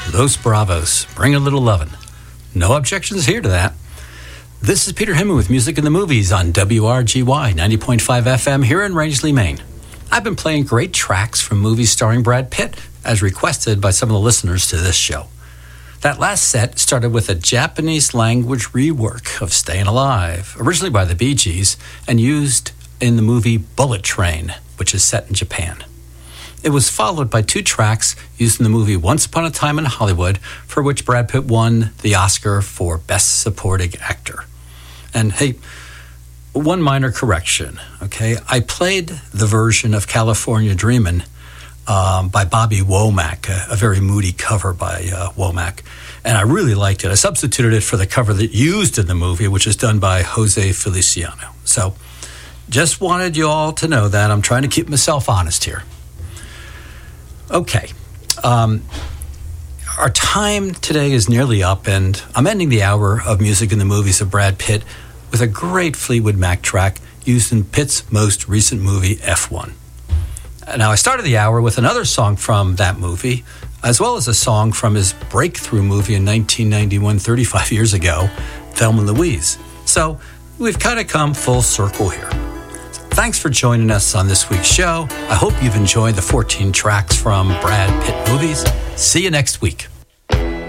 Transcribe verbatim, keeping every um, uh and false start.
Los Bravos, Bring a Little Lovin'. No objections here to that. This is Peter Hinman with Music in the Movies on W R G Y ninety point five F M here in Rangeley, Maine. I've been playing great tracks from movies starring Brad Pitt, as requested by some of the listeners to this show. That last set started with a Japanese language rework of Stayin' Alive, originally by the Bee Gees, and used in the movie Bullet Train, which is set in Japan. It was followed by two tracks used in the movie Once Upon a Time in Hollywood, for which Brad Pitt won the Oscar for Best Supporting Actor. And hey, one minor correction, okay? I played the version of California Dreamin' um, by Bobby Womack, a, a very moody cover by uh, Womack, and I really liked it. I substituted it for the cover that used in the movie, which is done by Jose Feliciano. So just wanted you all to know that. I'm trying to keep myself honest here. Okay, um, our time today is nearly up, and I'm ending the hour of Music in the Movies of Brad Pitt with a great Fleetwood Mac track used in Pitt's most recent movie, F one. Now, I started the hour with another song from that movie, as well as a song from his breakthrough movie in nineteen ninety-one, thirty-five years ago, Thelma and Louise. So we've kind of come full circle here. Thanks for joining us on this week's show. I hope you've enjoyed the fourteen tracks from Brad Pitt movies. See you next week.